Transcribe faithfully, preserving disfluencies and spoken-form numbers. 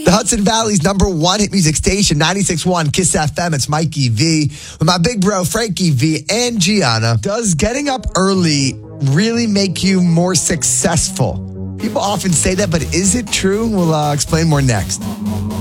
The Hudson Valley's number one hit music station, ninety-six point one Kiss F M. It's Mikey V with my big bro, Frankie V and Gianna. Does getting up early really make you more successful? People often say that, but is it true? We'll uh, explain more next.